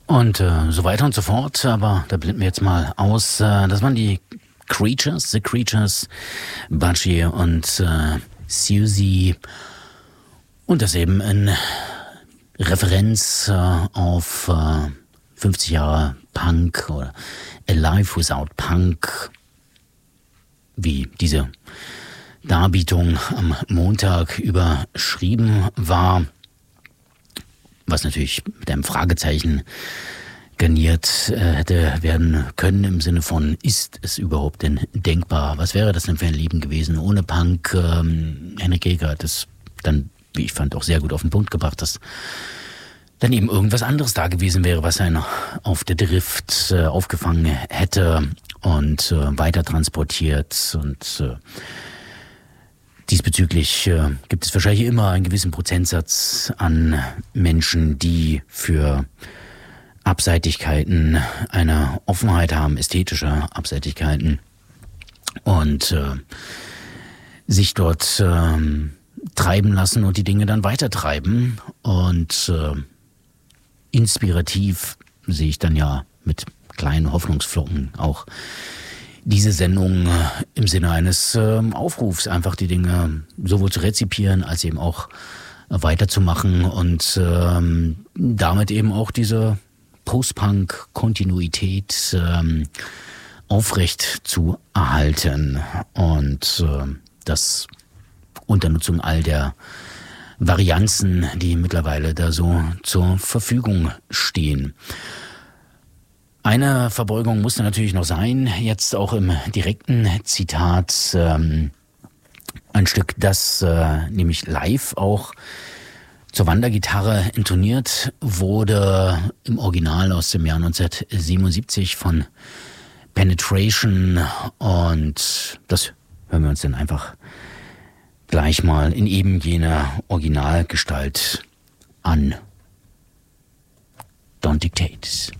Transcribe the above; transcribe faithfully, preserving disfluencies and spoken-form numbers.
Und äh, so weiter und so fort, aber da blenden wir jetzt mal aus. Äh, das waren die Creatures, The Creatures, Budgie und äh, Susie. Und das eben in Referenz äh, auf äh, fünfzig Jahre Punk oder Alive Without Punk, wie diese Darbietung am Montag überschrieben war. Was natürlich mit einem Fragezeichen garniert äh, hätte werden können im Sinne von, ist es überhaupt denn denkbar? Was wäre das denn für ein Leben gewesen ohne Punk? Ähm, Henrik Jäger hat es dann, wie ich fand, auch sehr gut auf den Punkt gebracht, dass dann eben irgendwas anderes da gewesen wäre, was einen auf der Drift äh, aufgefangen hätte und äh, weiter transportiert. Und äh, diesbezüglich äh, gibt es wahrscheinlich immer einen gewissen Prozentsatz an Menschen, die für Abseitigkeiten eine Offenheit haben, ästhetische Abseitigkeiten und äh, sich dort äh, treiben lassen und die Dinge dann weitertreiben. Und äh, inspirativ sehe ich dann ja mit kleinen Hoffnungsflocken auch diese Sendung im Sinne eines äh, Aufrufs, einfach die Dinge sowohl zu rezipieren als eben auch weiterzumachen und ähm, damit eben auch diese Post-Punk-Kontinuität ähm, aufrecht zu erhalten und äh, das unter Nutzung all der Varianzen, die mittlerweile da so zur Verfügung stehen. Eine Verbeugung musste natürlich noch sein, jetzt auch im direkten Zitat, ähm, ein Stück, das äh, nämlich live auch zur Wandergitarre intoniert wurde, im Original aus dem Jahr neunzehnhundertsiebenundsiebzig von Penetration, und das hören wir uns dann einfach gleich mal in eben jener Originalgestalt an. Don't Dictate.